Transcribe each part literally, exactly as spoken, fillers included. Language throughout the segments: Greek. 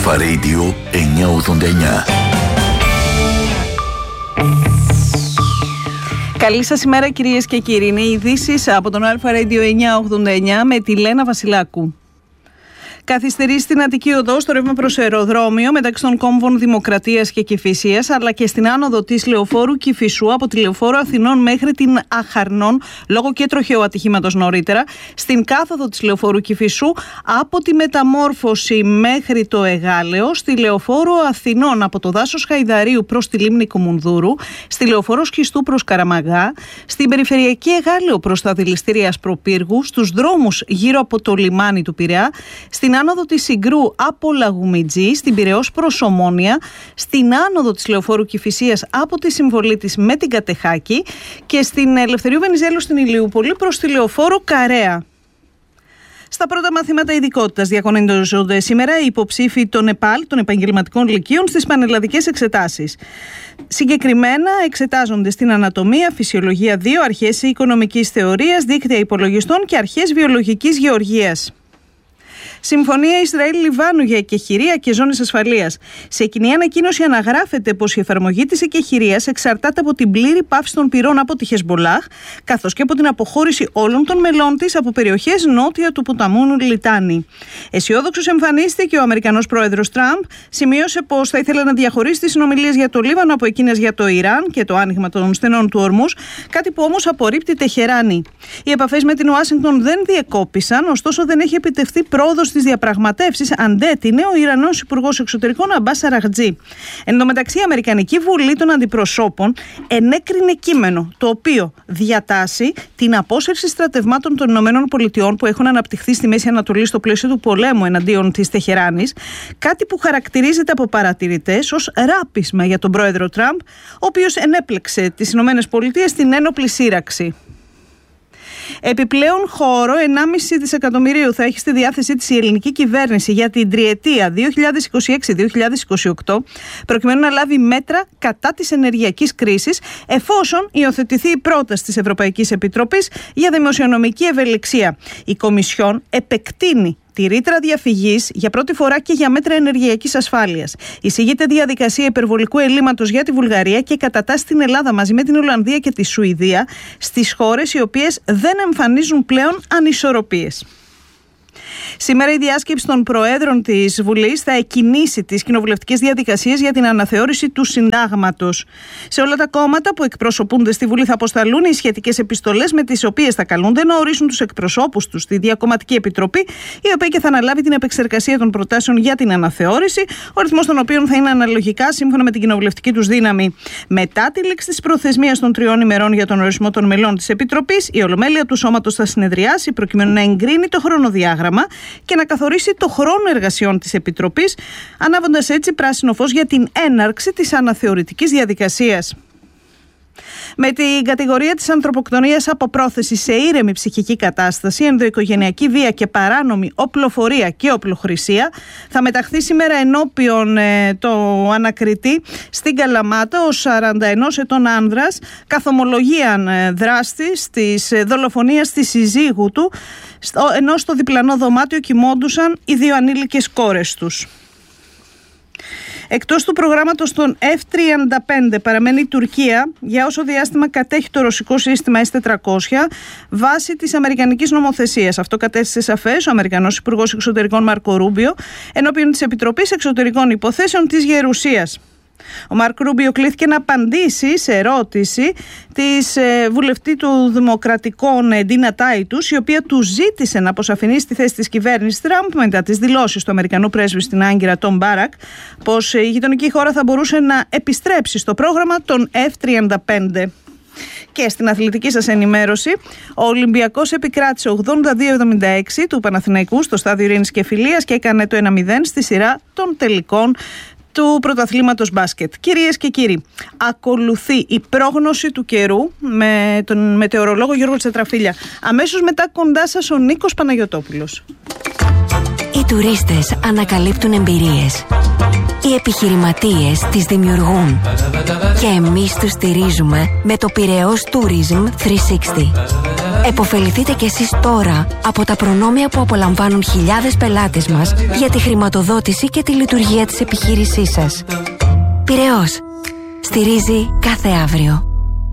Αλφα Radio εννιακόσια ογδόντα εννιά. Καλή σας ημέρα κυρίες και κύριοι. Είναι οι ειδήσεις από τον Αλφα Radio εννιακόσια ογδόντα εννιά με τη Λένα Βασιλάκου. Καθυστερεί στην Αττική Οδό στο ρεύμα προς αεροδρόμιο μεταξύ των κόμβων Δημοκρατίας και Κηφισίας, αλλά και στην άνοδο της Λεωφόρου Κηφισού από τη Λεωφόρο Αθηνών μέχρι την Αχαρνών, λόγω και τροχαίου ατυχήματος νωρίτερα, στην κάθοδο της Λεωφόρου Κηφισού από τη Μεταμόρφωση μέχρι το Εγάλεο, στη Λεωφόρο Αθηνών από το δάσος Χαϊδαρίου προς τη λίμνη Κουμουνδούρου, στη Λεωφόρο Σχιστού προς Καραμαγά, στην περιφερειακή Εγάλεο προς τα δηληστήρια Ασπροπύργου, στους δρόμους γύρω από το λιμάνι του Πειραιά, στην άνοδο της Συγκρού από Λαγουμιτζή, στην Πειραιώς προς Ομόνια, στην άνοδο της Λεωφόρου Κηφισίας από τη Συμβολή της με την Κατεχάκη και στην Ελευθερίου Βενιζέλου στην Ηλιούπολη προς τη Λεωφόρο Καρέα. Στα πρώτα μαθήματα ειδικότητας διαγωνίζονται σήμερα οι υποψήφοι των ΕΠΑΛ, των επαγγελματικών λυκείων, στις πανελλαδικές εξετάσεις. Συγκεκριμένα εξετάζονται στην ανατομία, φυσιολογία δύο, αρχές οικονομικής θεωρίας, δίκτυα υπολογιστών και αρχές βιολογικής γεωργίας. Συμφωνία Ισραήλ-Λιβάνου για εκεχηρία και ζώνες ασφαλείας. Σε κοινή ανακοίνωση αναγράφεται πως η εφαρμογή της εκεχηρίας εξαρτάται από την πλήρη πάυση των πυρών από τη Χεσμπολάχ, καθώς και από την αποχώρηση όλων των μελών της από περιοχές νότια του ποταμού Λιτάνη. Αισιόδοξος εμφανίστηκε ο Αμερικανός πρόεδρος Τραμπ, σημείωσε πως θα ήθελε να διαχωρίσει τις συνομιλίες για το Λίβανο από εκείνες για το Ιράν και το άνοιγμα των στενών του Ορμούς, κάτι που όμως απορρίπτει Τεχεράνη. Οι επαφές με την Ουάσιγκτον δεν διεκόπησαν, ωστόσο δεν έχει επιτευχθεί πρόοδος στις διαπραγματεύσεις, αντέτεινε ο Ιρανός Υπουργός Εξωτερικών Αμπάς Αραχτζή. Εν τω μεταξύ, η Αμερικανική Βουλή των Αντιπροσώπων ενέκρινε κείμενο το οποίο διατάσσει την απόσυρση στρατευμάτων των ΗΠΑ που έχουν αναπτυχθεί στη Μέση Ανατολή στο πλαίσιο του πολέμου εναντίον της Τεχεράνης, κάτι που χαρακτηρίζεται από παρατηρητές ως ράπισμα για τον πρόεδρο Τραμπ, ο οποίος ενέπλεξε τις ΗΠΑ στην ένοπλη σύραξη. Επιπλέον χώρο ενάμιση δισεκατομμυρίου θα έχει στη διάθεσή της η ελληνική κυβέρνηση για την τριετία δύο χιλιάδες είκοσι έξι δύο χιλιάδες είκοσι οκτώ, προκειμένου να λάβει μέτρα κατά της ενεργειακής κρίσης, εφόσον υιοθετηθεί η πρόταση της Ευρωπαϊκής Επιτροπής για δημοσιονομική ευελιξία. Η Κομισιόν επεκτείνει τη ρήτρα διαφυγής για πρώτη φορά και για μέτρα ενεργειακής ασφάλειας. Εισηγείται διαδικασία υπερβολικού ελλείμματος για τη Βουλγαρία και κατατάσσει την Ελλάδα μαζί με την Ολλανδία και τη Σουηδία στις χώρες οι οποίες δεν εμφανίζουν πλέον ανισορροπίες. Σήμερα η διάσκεψη των Προέδρων της Βουλής θα εκκινήσει τις κοινοβουλευτικές διαδικασίες για την αναθεώρηση του συντάγματος. Σε όλα τα κόμματα που εκπροσωπούνται στη Βουλή θα αποσταλούν οι σχετικές επιστολές με τις οποίες θα καλούνται να ορίσουν τους εκπροσώπους τους στη Διακομματική Επιτροπή, η οποία και θα αναλάβει την επεξεργασία των προτάσεων για την αναθεώρηση, ο ρυθμός των οποίων θα είναι αναλογικά σύμφωνα με την κοινοβουλευτική τους δύναμη. Μετά τη λήξη της προθεσμίας των τριών ημερών για τον ορισμό των μελών της Επιτροπής, η Ολομέλεια του Σώματος θα συνεδριάσει προκειμένου να εγκρίνει το χρονοδιάγραμμα και να καθορίσει το χρόνο εργασιών της Επιτροπής, ανάβοντας έτσι πράσινο φως για την έναρξη της αναθεωρητικής διαδικασίας. Με την κατηγορία της ανθρωποκτονίας από πρόθεση σε ήρεμη ψυχική κατάσταση, ενδοοικογενειακή βία και παράνομη οπλοφορία και οπλοχρησία, θα μεταχθεί σήμερα ενώπιον ε, το ανακριτή στην Καλαμάτα ο σαράντα ενός ετών άνδρας, καθομολογίαν ε, δράστης της ε, δολοφονίας της συζύγου του, ενώ στο διπλανό δωμάτιο κοιμόντουσαν οι δύο ανήλικες κόρες τους. Εκτός του προγράμματος των εφ τριάντα πέντε παραμένει η Τουρκία για όσο διάστημα κατέχει το ρωσικό σύστημα ες τετρακόσια βάσει της αμερικανικής νομοθεσίας. Αυτό κατέστησε σαφές ο Αμερικανός Υπουργός Εξωτερικών Μάρκο Ρούμπιο ενώπιον της Επιτροπής Εξωτερικών Υποθέσεων της Γερουσίας. Ο Μάρκ Ρούμπιο κλήθηκε να απαντήσει σε ερώτηση της ε, βουλευτή του Δημοκρατικών ε, Ντίνα Τάιτους, η οποία του ζήτησε να αποσαφηνίσει τη θέση της κυβέρνησης Τραμπ μετά τις δηλώσεις του Αμερικανού πρέσβη στην Άγκυρα Τόμ Μπάρακ πως η γειτονική χώρα θα μπορούσε να επιστρέψει στο πρόγραμμα των εφ τριάντα πέντε. Και στην αθλητική σας ενημέρωση, ο Ολυμπιακός επικράτησε ογδόντα δύο εβδομήντα έξι του Παναθηναϊκού στο στάδιο Ειρήνης και Φιλίας και έκανε το ένα μηδέν στη σειρά των τελικών του πρωταθλήματος μπάσκετ. Κυρίες και κύριοι, ακολουθεί η πρόγνωση του καιρού με τον μετεωρολόγο Γιώργο Τσετραφίλια. Αμέσως μετά κοντά σας ο Νίκος Παναγιωτόπουλος. Οι τουρίστες ανακαλύπτουν εμπειρίες. Οι επιχειρηματίες τις δημιουργούν. Και εμείς τους στηρίζουμε με το Πειραιώς Tourism τριακόσια εξήντα. Εποφεληθείτε κι εσείς τώρα από τα προνόμια που απολαμβάνουν χιλιάδες πελάτες μας για τη χρηματοδότηση και τη λειτουργία της επιχείρησής σας. Πειραιώς. Στηρίζει κάθε αύριο.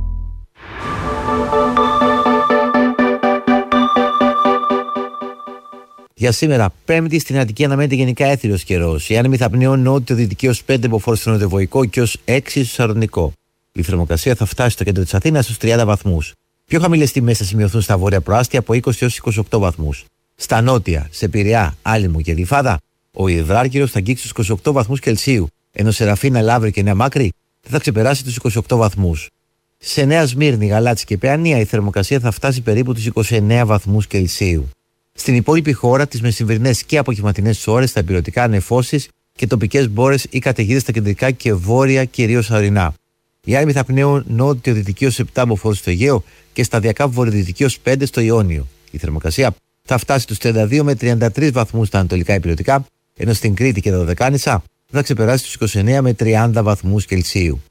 Για σήμερα, Πέμπτη, στην Αττική αναμένεται γενικά έθριος καιρός. Οι άνεμοι θα πνέουν νότιο-δυτική ως πέντε μποφόρ στο νοτιοβοϊκό και ως έξι στο σαρονικό. Η θερμοκρασία θα φτάσει στο κέντρο της Αθήνας στους τριάντα βαθμούς. Πιο χαμηλές τιμές θα σημειωθούν στα βόρεια προάστια από είκοσι έως είκοσι οκτώ βαθμούς. Στα νότια, σε Πειραιά, Άλυμο και Γλυφάδα, ο υδράργυρος θα αγγίξει τους είκοσι οκτώ βαθμούς Κελσίου, ενώ σε Ραφίνα, Λαύριο και Νέα Μάκρη δεν θα ξεπεράσει τους είκοσι οκτώ βαθμούς. Σε Νέα Σμύρνη, Γαλάτσι και Παιανία η θερμοκρασία θα φτάσει περίπου τους είκοσι εννέα βαθμούς Κελσίου. Στην υπόλοιπη χώρα, τις μεσημβρινές και απογευματινές ώρες, θα υπηρετικά νεφώσεις και τοπικές μπόρες ή καταιγίδες στα κεντρικά και βόρεια, κυρίως ορεινά. Οι άνεμοι θα πνέουν νότιο-δυτική ως επτά μποφόρ στο Αιγαίο και σταδιακά βορειοδυτική ως πέντε στο Ιόνιο. Η θερμοκρασία θα φτάσει στους τριάντα δύο με τριάντα τρεις βαθμούς στα ανατολικά υπηρετικά, ενώ στην Κρήτη και τα Δωδεκάνησα θα ξεπεράσει τους είκοσι εννέα με τριάντα βαθμούς Κελσίου.